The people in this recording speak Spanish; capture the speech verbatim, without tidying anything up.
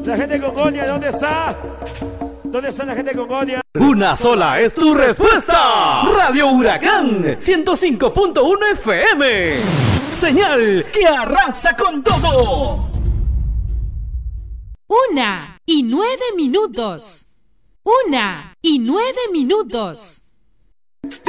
La gente de Congonia, ¿dónde está? ¿Dónde está la gente de Congonia? Una sola es tu respuesta. Radio Huracán ciento cinco punto uno F M. Señal que arrasa con todo. Una y nueve minutos. Una y nueve minutos.